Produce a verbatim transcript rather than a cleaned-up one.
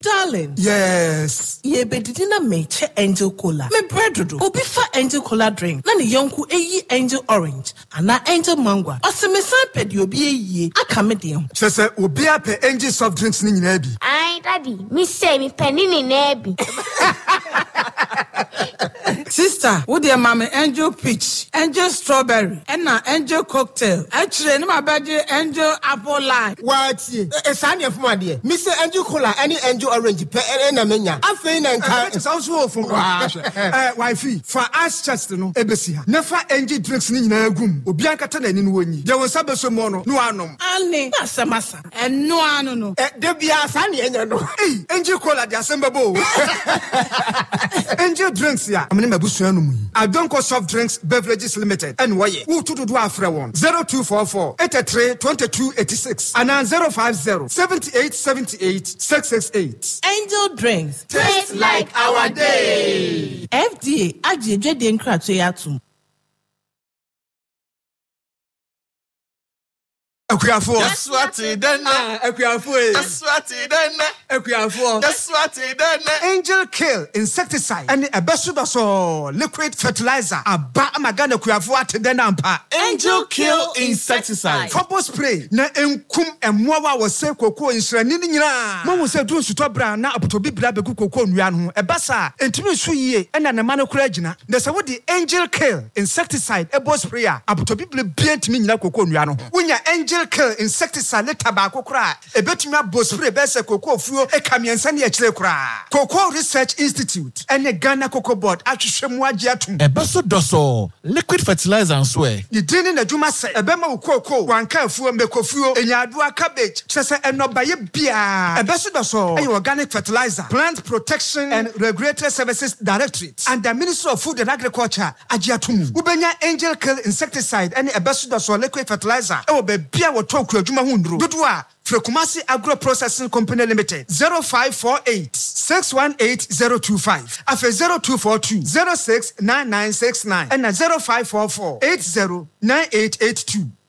Darling. Yes. Ye bedidi na meche Angel Cola. Me bread obi fa Angel Cola drink. Na ni yonku eyi Angel Orange. Ana Angel Mango. Ose me san pe di obi eyi. Aka me di hon. Sese obi ape Angel soft drinks ni nyina bi. Ai daddy, me say me penny ni na bi. Sister, wo de mama Angel Peach, Angel Strawberry, and na Angel Cocktail. Actually, no mabaje Angel Apple Lime. What? E san ye fuma de. Me say Angel Cola any Angel Orange pe e na menya. Afei na nka. It sounds so from eh wifey for us chest no ebesi ha. Never Angel drinks ni nyina agum. Obi ankata na ni no wonyi. De won sabe so mo no no anom. Ani, asa masa. And no ano no. Eh de bia san ye nya no. Hey, Angel Cola de asembabo. Angel drinks ya. Amene mabusu anu mu. Adonko Soft Drinks Beverages Limited. And waye. Wo tudu do afre won. zero two four four eight three two two eight six and zero five zero seven eight seven eight six six eight. Angel Drinks. Tastes like our day. F D A ajeje de nkrato ya tum. Akuafo. That's what he done. Akuafo. That's what he done. Akuafo. That's what he done. Angel Kill insecticide and a besubaso liquid fertilizer. Aba amagana kuafo atede na mpa. Angel Kill insecticide. Fopo spray na enkum emmoa wa se koko nsrani ni nyina. Mo wo se du nsuto bra na apotobi bra begu koko nua no ho. Ebasa entimi su yie na na ma no kura gina. Na se wo di Angel Kill insecticide ebo spray a apotobi bra bia ntimi nyina koko nua no ho. Wonya Angel Kill insecticide leta ba kokora ebetumi abo spray be se koko fuo e kamiensa ne akire kora. Cocoa Research Institute and the Ghana Cocoa Board atwhwemu agi atum. Ebeso doso liquid fertilizer and swear. Ni dini na dwuma se ebema wo cocoa wanka afuo mekofuo enyaadua cabbage chese enobaye bia. Ebeso doso ayi organic fertilizer, Plant Protection and Regulatory Services Directorate and the Ministry of Food and Agriculture agi atum. Ubenya Angel Kill insecticide and ebeso doso liquid fertilizer e wo be bia wo toku adwuma hundro. Dodua Frekumasi Agro Processing Company Limited zero five four eight six one eight zero two five afe zero two four two zero six nine nine six nine and zero five four four eight zero nine eight eight two.